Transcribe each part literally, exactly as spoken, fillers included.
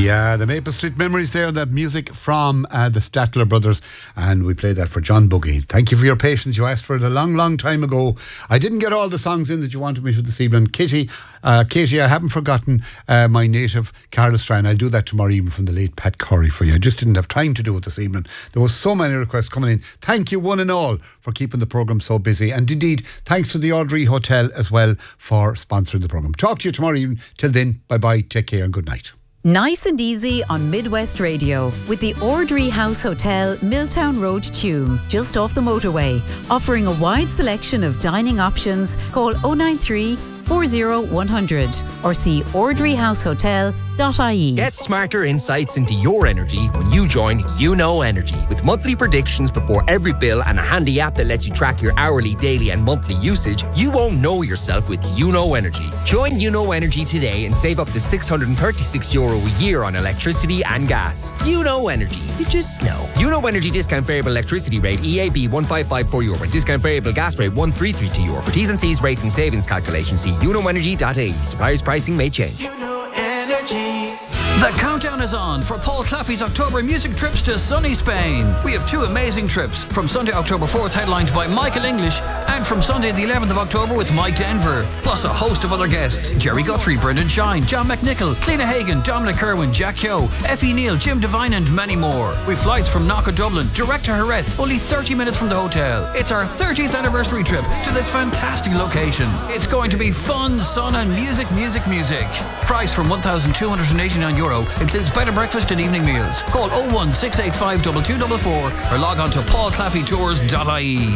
Yeah, the Maple Street Memories there, that music from uh, the Statler Brothers, and we played that for John Buggy. Thank you for your patience. You asked for it a long, long time ago. I didn't get all the songs in that you wanted me to this evening. Kitty, uh, Katie, I haven't forgotten uh, my native Carol Strand. I'll do that tomorrow evening from the late Pat Curry for you. I just didn't have time to do it this evening. There was so many requests coming in. Thank you one and all for keeping the programme so busy, and indeed thanks to the Audrey Hotel as well for sponsoring the programme. Talk to you tomorrow evening. Till then, bye bye, take care and good night. Nice and easy on Midwest Radio with the Ordry House Hotel, Milltown Road, Tuam, just off the motorway. Offering a wide selection of dining options. Call oh nine three, four oh one hundred or see ordry house hotel dot I E. Get smarter insights into your energy when you join You Know Energy. With monthly predictions before every bill and a handy app that lets you track your hourly, daily and monthly usage, you won't know yourself with You Know Energy. Join You Know Energy today and save up to six hundred thirty-six euro a year on electricity and gas. You Know Energy. You just know. You Know Energy discount variable electricity rate E A B one five five four euro and discount variable gas rate one three three two euro. For T's and C's rates and savings calculations, see you know energy dot I E. Suppliers pricing may change. You Know Energy. The countdown is on for Paul Claffey's October music trips to sunny Spain. We have two amazing trips, from Sunday October fourth headlined by Michael English, and from Sunday the eleventh of October with Mike Denver, plus a host of other guests: Jerry Guthrie, Brendan Shine, John McNichol, Cliona Hagan, Dominic Kerwin, Jack Hyo, Effie Neal, Jim Devine and many more. With flights from Knock Dublin direct to Jerez, only thirty minutes from the hotel. It's our thirtieth anniversary trip to this fantastic location. It's going to be fun, sun and music, music, music. Price from one thousand two hundred eighty-nine euro, includes bed and breakfast and evening meals. Call oh one six eight five two two four four or log on to paul claffey tours dot I E.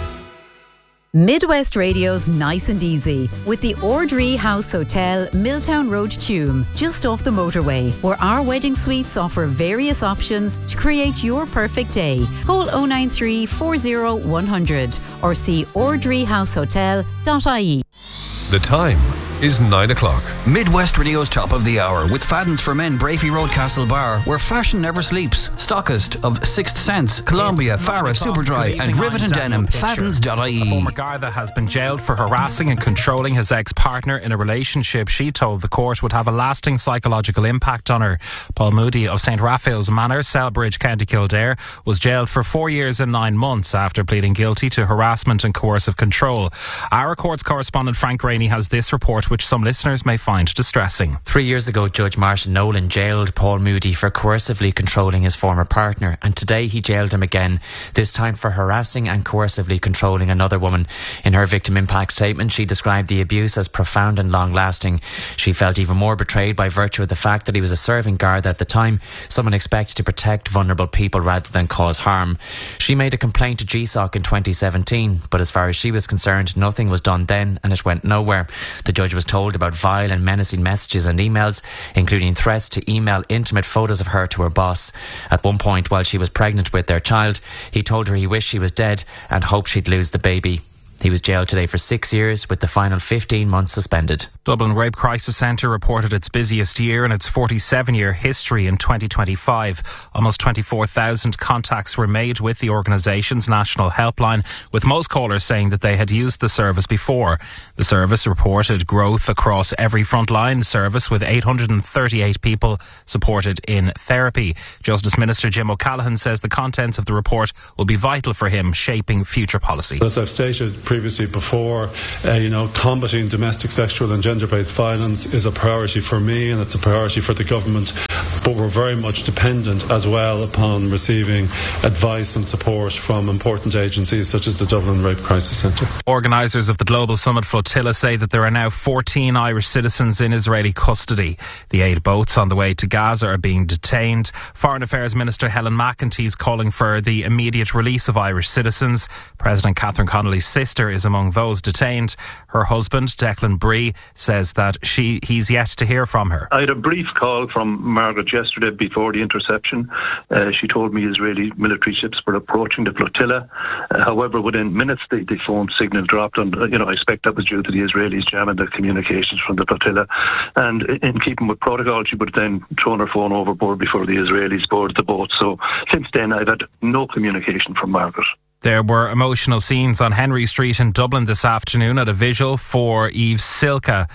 Midwest Radio's Nice and Easy with the Ordry House Hotel, Milltown Road, Tuam, just off the motorway, where our wedding suites offer various options to create your perfect day. Call oh nine three, four oh one hundred or see ordry house hotel dot I E. The time is nine o'clock. Midwest Radio's top of the hour with Fadden's for Men, Brafey Road, Castle Bar, where fashion never sleeps. Stockist of Sixth Sense, Columbia, Farah, Superdry and Rivet and Denim. Faddens dot I E. A former Garda has been jailed for harassing and controlling his ex-partner in a relationship she told the court would have a lasting psychological impact on her. Paul Moody of Saint Raphael's Manor, Selbridge, County Kildare, was jailed for four years and nine months after pleading guilty to harassment and coercive control. Our courts correspondent Frank Rainey has this report, which some listeners may find distressing. Three years ago, Judge Martin Nolan jailed Paul Moody for coercively controlling his former partner, and today he jailed him again, this time for harassing and coercively controlling another woman. In her victim impact statement, she described the abuse as profound and long-lasting. She felt even more betrayed by virtue of the fact that he was a serving guard at the time, someone expected to protect vulnerable people rather than cause harm. She made a complaint to G S O C in twenty seventeen, but as far as she was concerned, nothing was done then and it went nowhere. The judge was told about vile and menacing messages and emails, including threats to email intimate photos of her to her boss. At one point, while she was pregnant with their child, he told her he wished she was dead and hoped she'd lose the baby. He was jailed today for six years with the final fifteen months suspended. Dublin Rape Crisis Centre reported its busiest year in its forty-seven year history in twenty twenty-five. Almost twenty-four thousand contacts were made with the organisation's national helpline, with most callers saying that they had used the service before. The service reported growth across every frontline service, with eight hundred thirty-eight people supported in therapy. Justice Minister Jim O'Callaghan says the contents of the report will be vital for him shaping future policy. As I've stated previously before, uh, you know, combating domestic, sexual and gender-based violence is a priority for me and it's a priority for the government, but we're very much dependent as well upon receiving advice and support from important agencies such as the Dublin Rape Crisis Centre. Organisers of the Global Summit Flotilla say that there are now fourteen Irish citizens in Israeli custody. The eight boats on the way to Gaza are being detained. Foreign Affairs Minister Helen McEntee is calling for the immediate release of Irish citizens. President Catherine Connolly's sister is among those detained. Her husband, Declan Bree, says that she he's yet to hear from her. I had a brief call from Margaret yesterday before the interception. Uh, she told me Israeli military ships were approaching the flotilla. Uh, however, within minutes the, the phone signal dropped, and uh, you know I expect that was due to the Israelis jamming the communications from the flotilla. And in keeping with protocol, she would have then thrown her phone overboard before the Israelis boarded the boat. So since then, I've had no communication from Margaret. There were emotional scenes on Henry Street in Dublin this afternoon at a vigil for Eve Silka.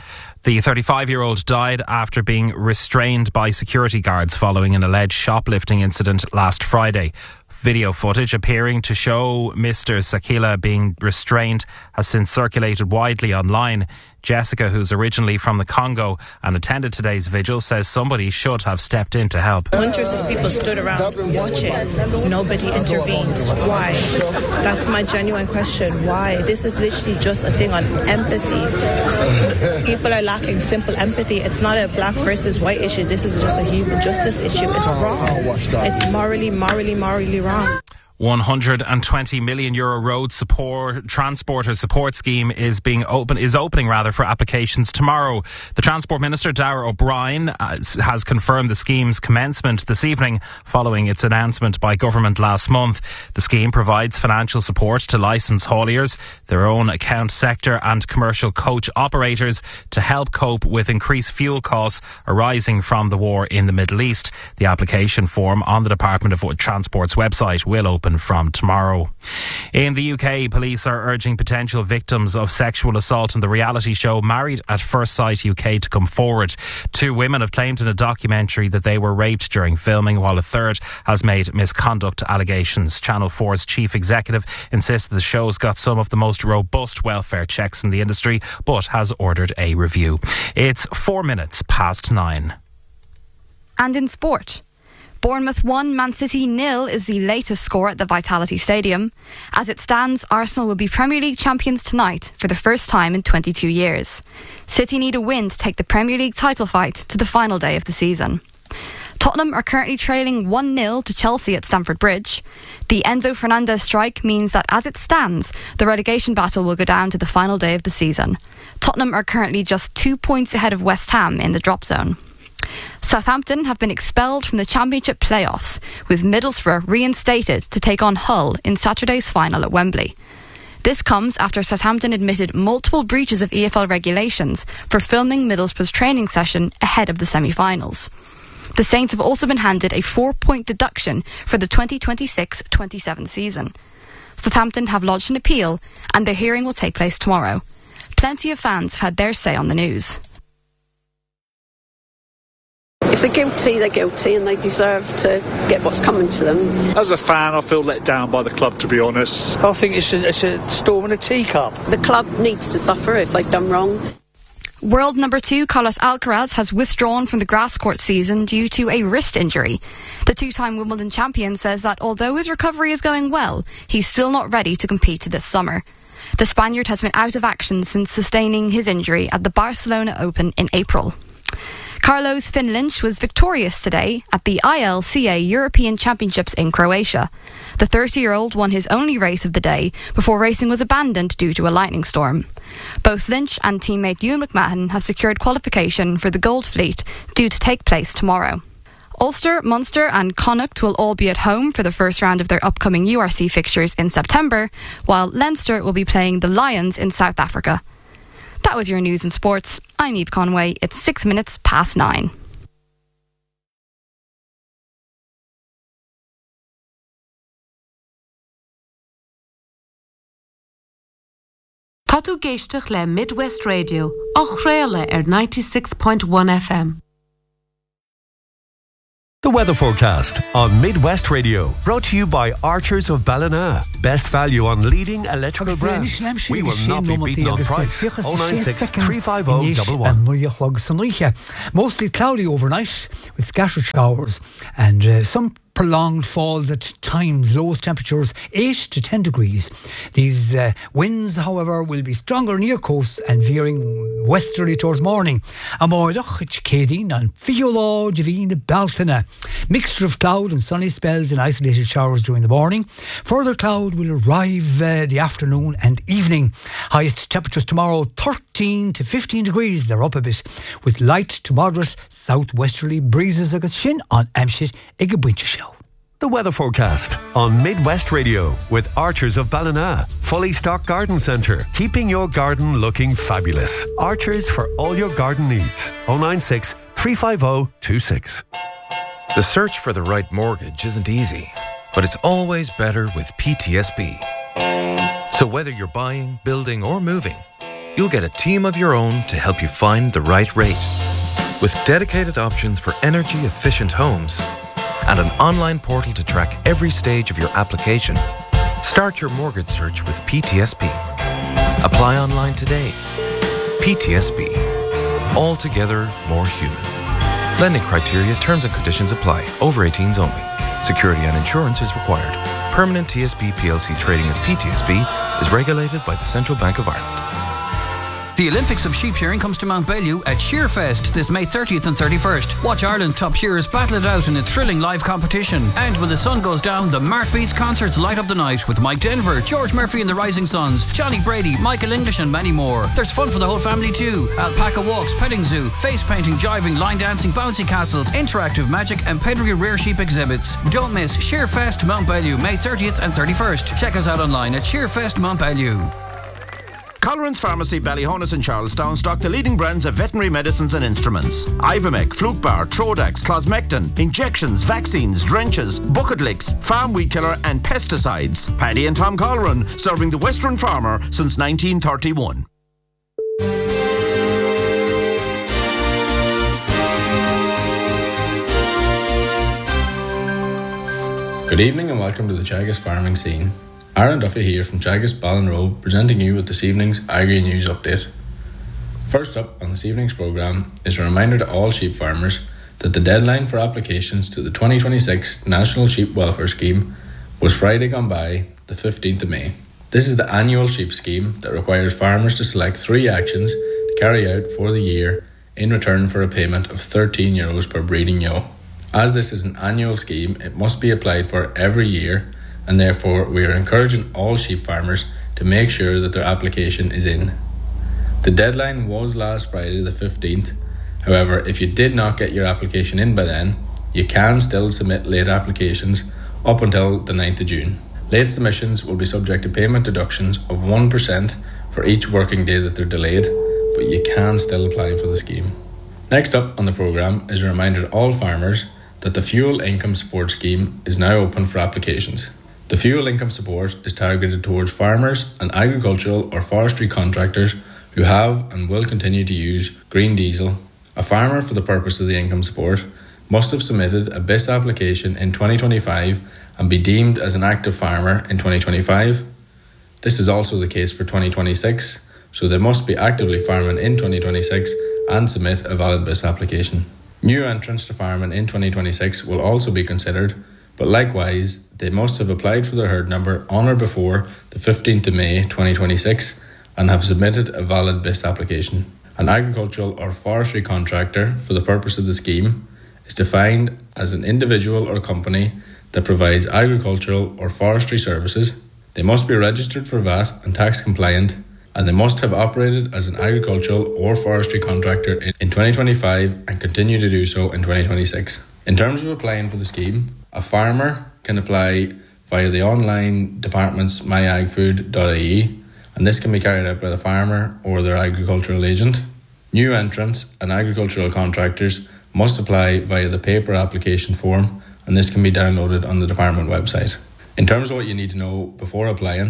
The thirty-five-year-old died after being restrained by security guards following an alleged shoplifting incident last Friday. Video footage appearing to show Mister Sakila being restrained has since circulated widely online. Jessica, who's originally from the Congo and attended today's vigil, says somebody should have stepped in to help. Hundreds of people stood around watching. Nobody intervened. Why? That's my genuine question. Why? This is literally just a thing on empathy. People are lacking simple empathy. It's not a black versus white issue. This is just a human justice issue. It's wrong. It's morally, morally, morally wrong. one hundred twenty million euro road support transporter support scheme is being open is opening rather for applications tomorrow. The Transport Minister Darragh O'Brien has confirmed the scheme's commencement this evening following its announcement by government last month. The scheme provides financial support to licensed hauliers, their own account sector and commercial coach operators to help cope with increased fuel costs arising from the war in the Middle East. The application form on the Department of Transport's website will open from tomorrow. In the U K, police are urging potential victims of sexual assault in the reality show Married at First Sight U K to come forward. Two women have claimed in a documentary that they were raped during filming, while a third has made misconduct allegations. Channel four's chief executive insists the show's got some of the most robust welfare checks in the industry, but has ordered a review. It's four minutes past nine. And in sport, Bournemouth one, Man City nil is the latest score at the Vitality Stadium. As it stands, Arsenal will be Premier League champions tonight for the first time in twenty-two years. City need a win to take the Premier League title fight to the final day of the season. Tottenham are currently trailing one nil to Chelsea at Stamford Bridge. The Enzo Fernandez strike means that as it stands, the relegation battle will go down to the final day of the season. Tottenham are currently just two points ahead of West Ham in the drop zone. Southampton have been expelled from the Championship playoffs, with Middlesbrough reinstated to take on Hull in Saturday's final at Wembley. This comes after Southampton admitted multiple breaches of E F L regulations for filming Middlesbrough's training session ahead of the semi-finals. The Saints have also been handed a four-point deduction for the twenty twenty-six twenty-seven season. Southampton have lodged an appeal, and their hearing will take place tomorrow. Plenty of fans have had their say on the news. If they're guilty, they're guilty, and they deserve to get what's coming to them. As a fan, I feel let down by the club, to be honest. I think it's a, it's a storm in a teacup. The club needs to suffer if they've done wrong. World number two Carlos Alcaraz has withdrawn from the grass court season due to a wrist injury. The two-time Wimbledon champion says that although his recovery is going well, he's still not ready to compete this summer. The Spaniard has been out of action since sustaining his injury at the Barcelona Open in April. Carlos Finn Lynch was victorious today at the I L C A European Championships in Croatia. The thirty-year-old won his only race of the day before racing was abandoned due to a lightning storm. Both Lynch and teammate Ewan McMahon have secured qualification for the Gold Fleet, due to take place tomorrow. Ulster, Munster and Connacht will all be at home for the first round of their upcoming U R C fixtures in September, while Leinster will be playing the Lions in South Africa. That was your news and sports. I'm Eve Conway. It's six minutes past nine. Tá tú géisteach le Midwest Radio, ach réile ar ninety-six point one F M. The weather forecast on Midwest Radio, brought to you by Archers of Ballina. Best value on leading electrical brands. We will not be beaten on price. oh nine six, three five oh, one one. Mostly cloudy overnight with scattered showers and uh, some prolonged falls at times, lowest temperatures eight to ten degrees. These uh, winds, however, will be stronger near coasts and veering westerly towards morning. Amoidach, Chicadine and Fiolá, Javine, Baltana. Mixture of cloud and sunny spells and isolated showers during the morning. Further cloud will arrive uh, the afternoon and evening. Highest temperatures tomorrow thirteen to fifteen degrees. They're up a bit with light to moderate southwesterly breezes against Shin on Amshit Igabwincha Show. The weather forecast on Midwest Radio with Archers of Ballina. Fully stocked garden centre, keeping your garden looking fabulous. Archers for all your garden needs. oh nine six, three five oh, two six. The search for the right mortgage isn't easy, but it's always better with P T S B. So whether you're buying, building or moving, you'll get a team of your own to help you find the right rate. With dedicated options for energy-efficient homes and an online portal to track every stage of your application, start your mortgage search with P T S B. Apply online today. P T S B. Altogether more human. Lending criteria, terms and conditions apply. Over eighteens only. Security and insurance is required. Permanent T S B P L C trading as P T S B is regulated by the Central Bank of Ireland. The Olympics of sheep shearing comes to Mount Bellew at Shearfest this May thirtieth and thirty-first. Watch Ireland's top shearers battle it out in a thrilling live competition. And when the sun goes down, the Mark Beats concerts light up the night with Mike Denver, George Murphy and the Rising Suns, Johnny Brady, Michael English and many more. There's fun for the whole family too. Alpaca walks, petting zoo, face painting, jiving, line dancing, bouncy castles, interactive magic and pedigree rare sheep exhibits. Don't miss Shearfest Mount Bellew May thirtieth and thirty-first. Check us out online at Shearfest Mount Bellew. Colleran's Pharmacy, Ballyhonus and Charlestown stock the leading brands of veterinary medicines and instruments. Ivomec, Flukebar, Trodax, Closmectin, injections, vaccines, drenches, bucket licks, farm weed killer and pesticides. Paddy and Tom Colleran, serving the Western farmer since nineteen thirty-one. Good evening and welcome to the Teagasc Farming Scene. Aaron Duffy here from Teagasc Ballinrobe, presenting you with this evening's Agri News Update. First up on this evening's programme is a reminder to all sheep farmers that the deadline for applications to the twenty twenty-six National Sheep Welfare Scheme was Friday gone by, the fifteenth of May. This is the annual sheep scheme that requires farmers to select three actions to carry out for the year in return for a payment of thirteen euros per breeding ewe. As this is an annual scheme, it must be applied for every year, and therefore we are encouraging all sheep farmers to make sure that their application is in. The deadline was last Friday the fifteenth. However, if you did not get your application in by then, you can still submit late applications up until the ninth of June. Late submissions will be subject to payment deductions of one percent for each working day that they're delayed, but you can still apply for the scheme. Next up on the programme is a reminder to all farmers that the Fuel Income Support Scheme is now open for applications. The Fuel Income Support is targeted towards farmers and agricultural or forestry contractors who have and will continue to use green diesel. A farmer, for the purpose of the income support, must have submitted a B I S application in twenty twenty-five and be deemed as an active farmer in twenty twenty-five. This is also the case for twenty twenty-six, so they must be actively farming in twenty twenty-six and submit a valid B I S application. New entrants to farming in twenty twenty-six will also be considered, but likewise, they must have applied for their herd number on or before the fifteenth of May twenty twenty-six and have submitted a valid B I S application. An agricultural or forestry contractor, for the purpose of the scheme, is defined as an individual or company that provides agricultural or forestry services. They must be registered for V A T and tax compliant, and they must have operated as an agricultural or forestry contractor in twenty twenty-five and continue to do so in twenty twenty-six. In terms of applying for the scheme, a farmer can apply via the online department's my ag food dot I E, and this can be carried out by the farmer or their agricultural agent. New entrants and agricultural contractors must apply via the paper application form, and this can be downloaded on the department website. In terms of what you need to know before applying,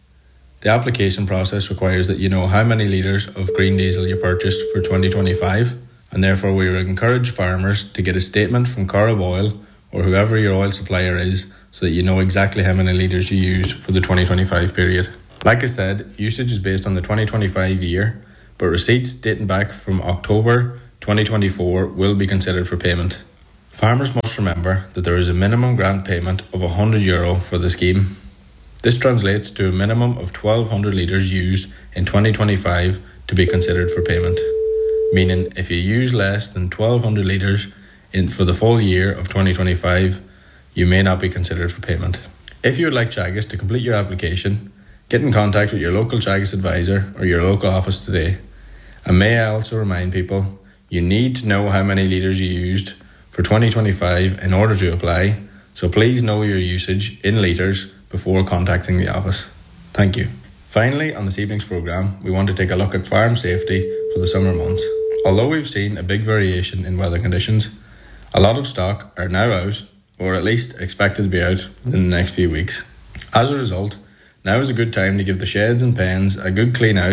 the application process requires that you know how many litres of green diesel you purchased for twenty twenty-five, and therefore we would encourage farmers to get a statement from Corrib Oil or whoever your oil supplier is so that you know exactly how many litres you use for the twenty twenty-five period. Like I said, usage is based on the twenty twenty-five year, but receipts dating back from October twenty twenty-four will be considered for payment. Farmers must remember that there is a minimum grant payment of one hundred euro for the scheme. This translates to a minimum of twelve hundred litres used in twenty twenty-five to be considered for payment, meaning if you use less than twelve hundred litres in for the full year of twenty twenty-five, you may not be considered for payment. If you would like Teagasc to complete your application, get in contact with your local Teagasc advisor or your local office today. And may I also remind people, you need to know how many litres you used for twenty twenty-five in order to apply, so please know your usage in litres before contacting the office. Thank you. Finally, on this evening's programme, we want to take a look at farm safety for the summer months. Although we've seen a big variation in weather conditions, a lot of stock are now out, or at least expected to be out in the next few weeks. As a result, now is a good time to give the sheds and pens a good clean out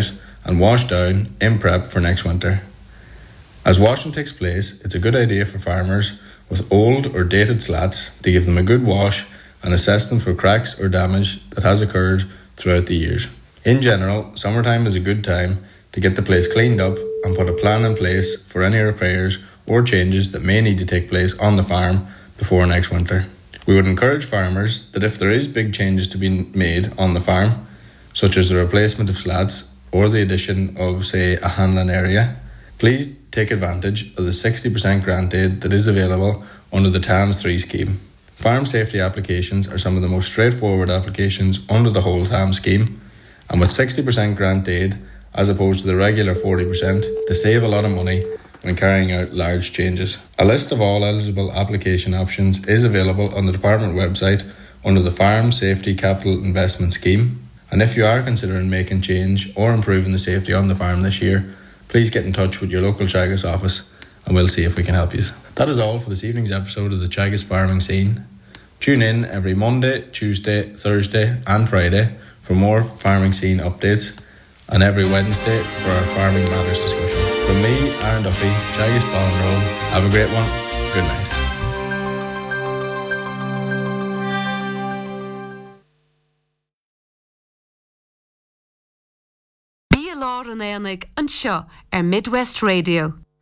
and wash down in prep for next winter. As washing takes place, it's a good idea for farmers with old or dated slats to give them a good wash and assess them for cracks or damage that has occurred throughout the years. In general, summertime is a good time to get the place cleaned up and put a plan in place for any repairs or changes that may need to take place on the farm before next winter. We would encourage farmers that if there is big changes to be made on the farm, such as the replacement of slats or the addition of, say, a handling area, please take advantage of the sixty percent grant aid that is available under the T A M S three scheme. Farm safety applications are some of the most straightforward applications under the whole T A M S scheme, and with sixty percent grant aid as opposed to the regular forty percent, they save a lot of money when carrying out large changes. A list of all eligible application options is available on the department website under the Farm Safety Capital Investment Scheme, and if you are considering making change or improving the safety on the farm this year, please get in touch with your local Teagasc office and we'll see if we can help you. That is all for this evening's episode of the Teagasc Farming Scene. Tune in every Monday, Tuesday, Thursday and Friday for more Farming Scene updates, and every Wednesday for our Farming Matters discussion. From me, Aaron Duffy, Teagasc Ballin Road, have a great one. Good night. Bí a lá an éanaig an seo ar Midwest Radio.